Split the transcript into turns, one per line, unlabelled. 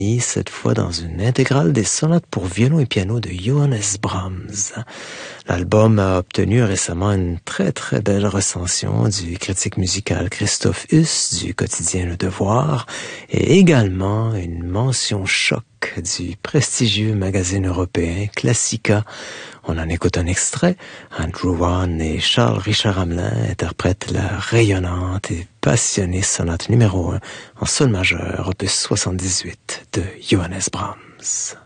cette fois dans une intégrale des sonates pour violon et piano de Johannes Brahms. L'album a obtenu récemment une très très belle recension du critique musical Christoph Huss du quotidien Le Devoir et également une mention choc du prestigieux magazine européen Classica. On en écoute un extrait. Andrew Wan et Charles Richard Hamelin interprètent la rayonnante et passionnée sonate numéro 1 en sol majeur, opus 78 de Johannes Brahms.